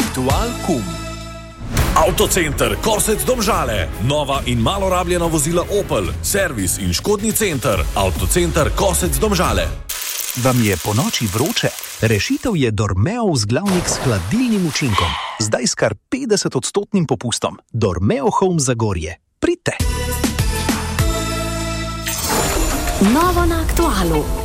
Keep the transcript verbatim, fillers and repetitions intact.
Aktual kum. Avtocenter Kosec Domžale. Nova in malo rabljena vozila Opel. Servis in škodni center. Avtocenter Kosec Domžale. Vam je po noči vroče? Rešitev je Dormeo vzglavnik s hladilnim učinkom. Zdaj s kar petdeset odstotnim popustom. Dormeo Home Zagorje. Pridite! Novo na Aktualu.